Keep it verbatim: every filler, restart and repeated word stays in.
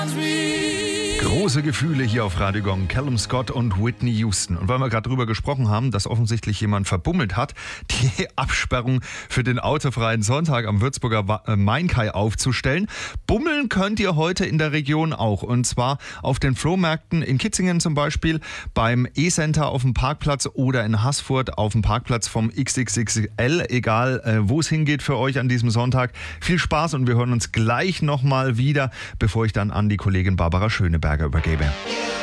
Große Gefühle hier auf Radio Gong. Callum Scott und Whitney Houston. Und weil wir gerade drüber gesprochen haben, dass offensichtlich jemand verbummelt hat, die Absperrung für den autofreien Sonntag am Würzburger Mainkai aufzustellen. Bummeln könnt ihr heute in der Region auch. Und zwar auf den Flohmärkten in Kitzingen zum Beispiel, beim E-Center auf dem Parkplatz oder in Haßfurt auf dem Parkplatz vom X X X L. Egal, äh, wo es hingeht für euch an diesem Sonntag. Viel Spaß und wir hören uns gleich nochmal wieder, bevor ich dann an die Kollegin Barbara Schöneberger übergebe.